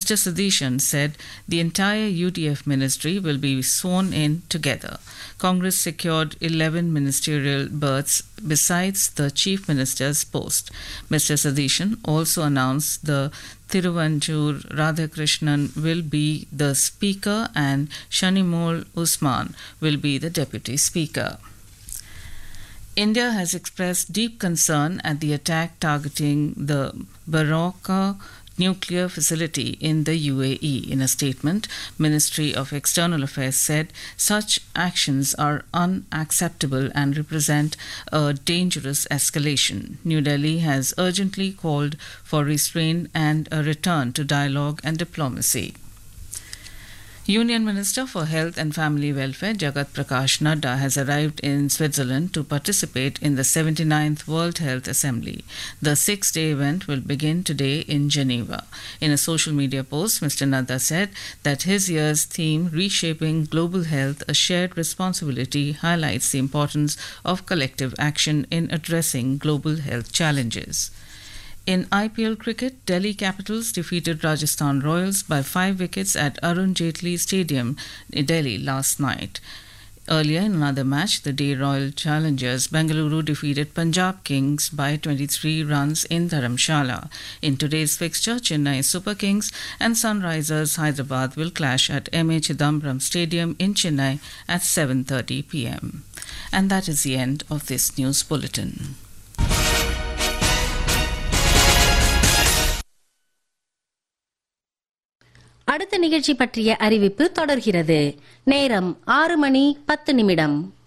Mr. Sadishan said the entire UDF ministry will be sworn in together. Congress secured 11 ministerial berths besides the Chief Minister's post. Mr. Sadishan also announced the Thiruvanjur Radhakrishnan will be the Speaker and Shanimol Usman will be the Deputy Speaker. India has expressed deep concern at the attack targeting the Baroka nuclear facility in the UAE. In a statement, Ministry of External Affairs said such actions are unacceptable and represent a dangerous escalation. New Delhi has urgently called for restraint and a return to dialogue and diplomacy. Union Minister for Health and Family Welfare Jagat Prakash Nadda has arrived in Switzerland to participate in the 79th World Health Assembly. The 6-day event will begin today in Geneva. In a social media post, Mr. Nadda said that his year's theme, Reshaping Global Health, a Shared Responsibility, highlights the importance of collective action in addressing global health challenges. In IPL cricket, Delhi Capitals defeated Rajasthan Royals by 5 wickets at Arun Jaitley Stadium in Delhi last night. Earlier in another match, the Day Royal Challengers Bengaluru defeated Punjab Kings by 23 runs in Dharamshala. In today's fixture, Chennai Super Kings and Sunrisers Hyderabad will clash at M.A. Chidambaram Stadium in Chennai at 7:30 p.m. And that is the end of this news bulletin. அடுத்த நிகழ்ச்சி பற்றிய அறிவிப்பு தொடர்கிறது. நேரம் 6:10.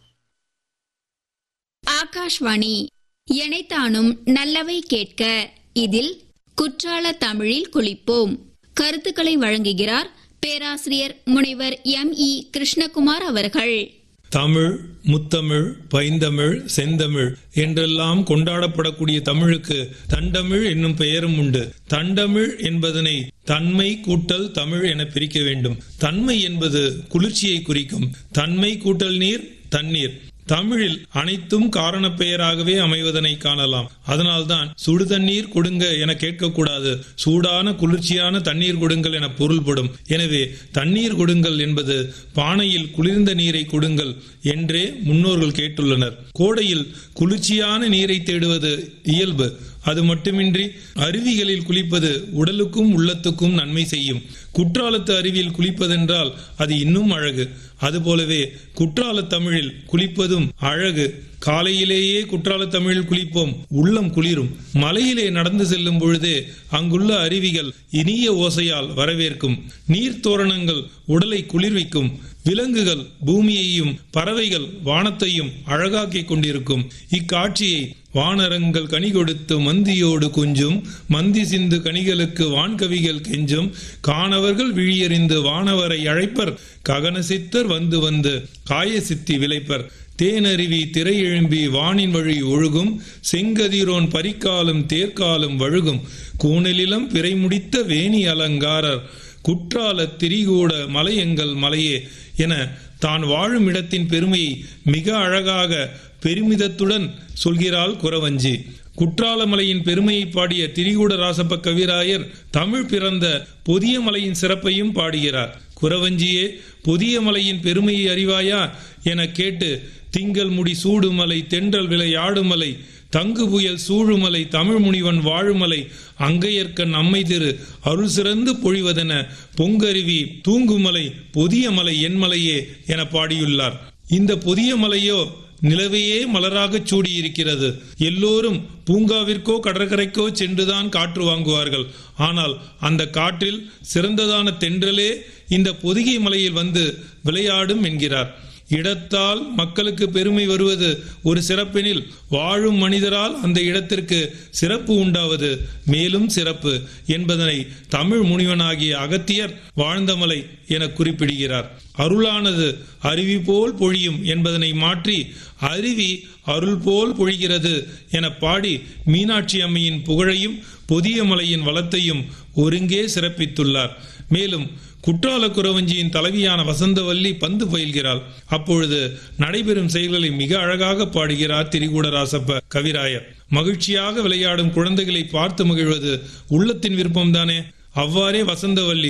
ஆகாஷ்வாணி இணைத்தானும் நல்லவை கேட்க. இதில் குற்றால தமிழில் குளிப்போம். கருத்துக்களை வழங்குகிறார் பேராசிரியர் முனைவர் M.E. கிருஷ்ணகுமார் அவர்கள். தமிழ், முத்தமிழ், பைந்தமிழ், செந்தமிழ் என்றெல்லாம் கொண்டாடப்படக்கூடிய தமிழுக்கு தண்டமிழ் என்னும் பெயரும் உண்டு. தண்டமிழ் என்பதனை தன்மை கூட்டல் தமிழ் என பிரிக்க வேண்டும். தன்மை என்பது குளிர்ச்சியை குறிக்கும். தன்மை கூட்டல் நீர் தண்ணீர். தமிழில் அனைத்தும் காரண பெயராகவே அமைவதனை காணலாம். அதனால்தான் சுடு தண்ணீர் கொடுங்க என கேட்கக்கூடாது, சூடான குளிர்ச்சியான தண்ணீர் கொடுங்கள் என பொருள்படும். எனவே தண்ணீர் கொடுங்கள் என்பது பானையில் குளிர்ந்த நீரை கொடுங்கள் என்றே முன்னோர்கள் கேட்டுள்ளனர். கோடையில் குளிர்ச்சியான நீரை தேடுவது இயல்பு. அது மட்டுமின்றி அருவிகளில் குளிப்பது உடலுக்கும் உள்ளத்துக்கும் நன்மை செய்யும். குற்றாலத்து அருவியில் குளிப்பதென்றால் அது இன்னும் அழகு. அதுபோலவே குற்றால தமிழில் குளிப்பதும் அழகு. காலையிலேயே குற்றால தமிழில் குளிப்போம், உள்ளம் குளிரும். மலையிலே நடந்து செல்லும் பொழுதே அங்குள்ள அருவிகள் இனிய ஓசையால் வரவேற்கும். நீர்த்தோரணங்கள் உடலை குளிர்விக்கும். விலங்குகள் பூமியையும் பறவைகள் வானத்தையும் அழகாக்கிக் கொண்டிருக்கும். இக்காட்சியை வானரங்கள் கனி கொடுத்து மந்தியோடு கொஞ்சும், மந்தி சிந்து கனிகளுக்கு வான்கவிகள் கெஞ்சும், காணவர்கள் விழியறிந்து வானவரை அழைப்பர், ககன சித்தர் வந்து வந்து காய சித்தி விளைப்பர், தேனருவி திரை எழும்பி வானின் வழி ஒழுகும், செங்கதிரோன் பரிக்காலும் தேர்காலும் வழுகும், கூணலிலம் பிறை முடித்த வேணி அலங்காரர், குற்றால திரிகூட மலையெங்கள் மலையே என தான் வாழும் இடத்தின் பெருமையை மிக அழகாக பெருமிதத்துடன் சொல்கிறாள் குறவஞ்சி. குற்றாலமலையின் பெருமையை பாடிய திரிகூட ராசப்ப கவிராயர் தமிழ் பிறந்த பொதிய மலையின் சிறப்பையும் பாடுகிறார். குறவஞ்சியே, பொதிய மலையின் பெருமையை அறிவாயா என கேட்டு, திங்கள் முடி சூடுமலை, தென்றல் விளையாடுமலை, தங்கு புயல் சூழுமலை, தமிழ் முனிவன் வாழுமலை, அங்கையர்க்கண் அம்மை திரு அருள் சிறந்து பொழிவதென பொங்கருவி தூங்குமலை, பொதிய மலை என் மலையே என பாடியுள்ளார். இந்த பொதிய மலையோ நிலவையே மலராக சூடியிருக்கிறது. எல்லோரும் பூங்காவிற்கோ கடற்கரைக்கோ சென்றுதான் காற்று வாங்குவார்கள். ஆனால் அந்த காற்றில் சிறந்ததான தென்றலே இந்த பொதிகை மலையில் வந்து விளையாடும் என்கிறார். இடத்தால் மக்களுக்கு பெருமை வருவது ஒரு சிறப்பெனில், வாழும் மனிதரால் அந்த இடத்திற்கு சிறப்பு உண்டாவது மேலும் சிறப்பு என்பதனை தமிழ் முனிவனாகிய அகத்தியர் வாழ்ந்தமலை என குறிப்பிடுகிறார். அருளானது அருவி போல் பொழியும் என்பதனை மாற்றி அருவி அருள் போல் பொழிகிறது என பாடி மீனாட்சி அம்மையின் புகழையும் பொதிய மலையின் வளத்தையும் ஒருங்கே சிறப்பித்துள்ளார். மேலும் குற்றால குறவஞ்சியின் தலைவியான வசந்தவல்லி பந்து பயில்கிறாள். அப்பொழுது நடைபெறும் செயல்களை மிக அழகாக பாடுகிறார் திரிகூடராசப்ப கவிராயர். மகிழ்ச்சியாக விளையாடும் குழந்தைகளை பார்த்து மகிழ்வது உள்ளத்தின் விருப்பம்தானே. அவ்வாறே வசந்தவல்லி